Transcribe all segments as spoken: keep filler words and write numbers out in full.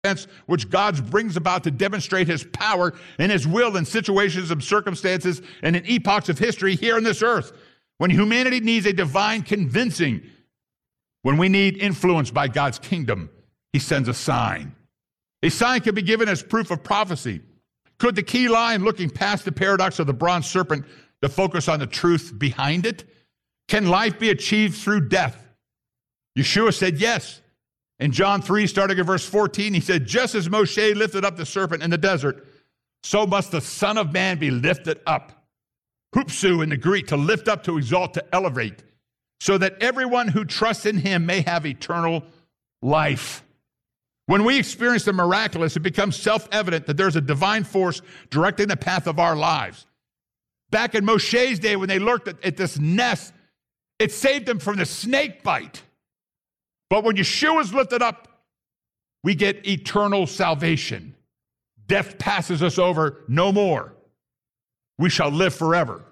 events which God brings about to demonstrate his power and his will in situations and circumstances and in epochs of history here on this earth. When humanity needs a divine convincing, when we need influence by God's kingdom, he sends a sign. A sign can be given as proof of prophecy. Could the key lie in looking past the paradox of the bronze serpent to focus on the truth behind it? Can life be achieved through death? Yeshua said yes. In John three, starting at verse fourteen, he said, just as Moshe lifted up the serpent in the desert, so must the Son of Man be lifted up. Hupsu in the Greek, to lift up, to exalt, to elevate, so that everyone who trusts in him may have eternal life. When we experience the miraculous, it becomes self-evident that there's a divine force directing the path of our lives. Back in Moshe's day, when they lurked at, at this nest, it saved them from the snake bite. But when Yeshua is lifted up, we get eternal salvation. Death passes us over no more. We shall live forever.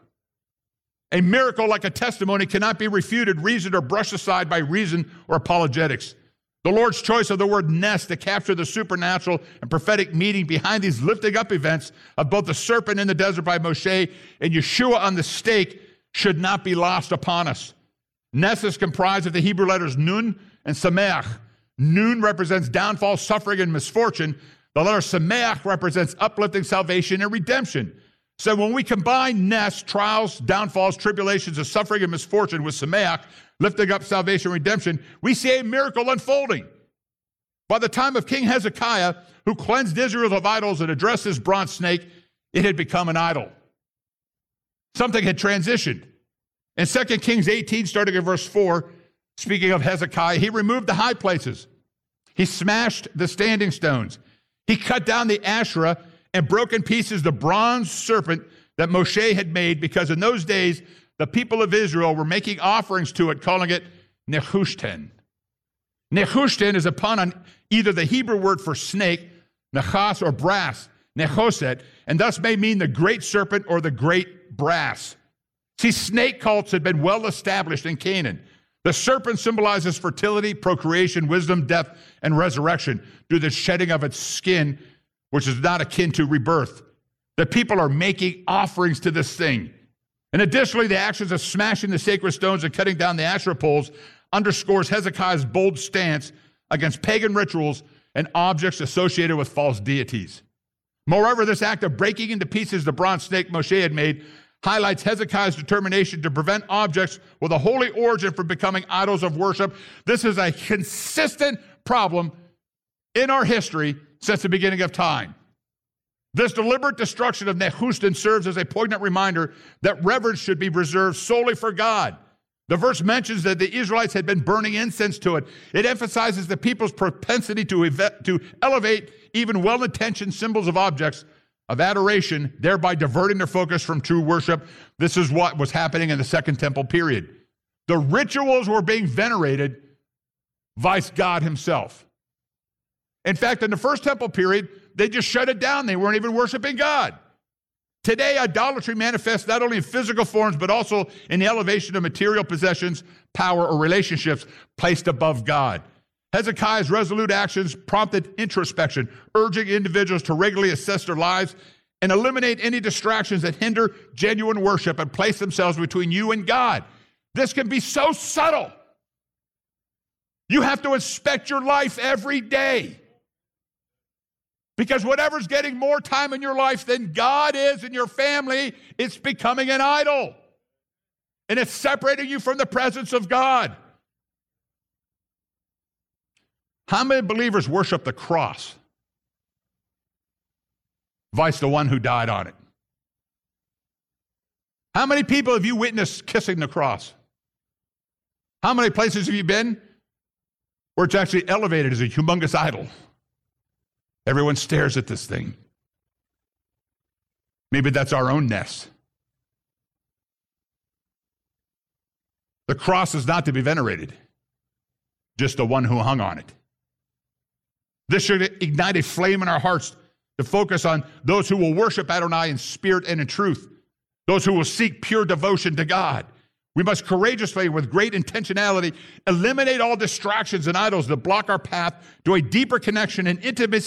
A miracle like a testimony cannot be refuted, reasoned, or brushed aside by reason or apologetics. The Lord's choice of the word nest to capture the supernatural and prophetic meaning behind these lifting up events of both the serpent in the desert by Moshe and Yeshua on the stake should not be lost upon us. Nest is comprised of the Hebrew letters Nun and Sameach. Nun represents downfall, suffering, and misfortune. The letter Sameach represents uplifting, salvation, and redemption. So when we combine nest, trials, downfalls, tribulations, and suffering and misfortune with Sameach, lifting up salvation, redemption, we see a miracle unfolding. By the time of King Hezekiah, who cleansed Israel of idols and addressed his bronze snake, it had become an idol. Something had transitioned. In Second Kings eighteen, starting at verse four, speaking of Hezekiah, he removed the high places. He smashed the standing stones. He cut down the Asherah and broke in pieces the bronze serpent that Moshe had made, because in those days, the people of Israel were making offerings to it, calling it Nehushtan. Nehushtan is a pun on either the Hebrew word for snake, Nechas, or brass, Nechoset, and thus may mean the great serpent or the great brass. See, snake cults had been well established in Canaan. The serpent symbolizes fertility, procreation, wisdom, death, and resurrection due to the shedding of its skin, which is not akin to rebirth. The people are making offerings to this thing. And additionally, the actions of smashing the sacred stones and cutting down the Asherah poles underscores Hezekiah's bold stance against pagan rituals and objects associated with false deities. Moreover, this act of breaking into pieces the bronze snake Moshe had made highlights Hezekiah's determination to prevent objects with a holy origin from becoming idols of worship. This is a consistent problem in our history since the beginning of time. This deliberate destruction of Nehushtan serves as a poignant reminder that reverence should be reserved solely for God. The verse mentions that the Israelites had been burning incense to it. It emphasizes the people's propensity to, ev- to elevate even well-intentioned symbols of objects of adoration, thereby diverting their focus from true worship. This is what was happening in the Second Temple period. The rituals were being venerated vice God himself. In fact, in the First Temple period, they just shut it down. They weren't even worshiping God. Today, idolatry manifests not only in physical forms, but also in the elevation of material possessions, power, or relationships placed above God. Hezekiah's resolute actions prompted introspection, urging individuals to regularly assess their lives and eliminate any distractions that hinder genuine worship and place themselves between you and God. This can be so subtle. You have to inspect your life every day, because whatever's getting more time in your life than God is in your family, it's becoming an idol. And it's separating you from the presence of God. How many believers worship the cross, vice the one who died on it? How many people have you witnessed kissing the cross? How many places have you been where it's actually elevated as a humongous idol? Everyone stares at this thing. Maybe that's our own nest. The cross is not to be venerated, just the one who hung on it. This should ignite a flame in our hearts to focus on those who will worship Adonai in spirit and in truth, those who will seek pure devotion to God. We must courageously, with great intentionality, eliminate all distractions and idols that block our path to a deeper connection and intimacy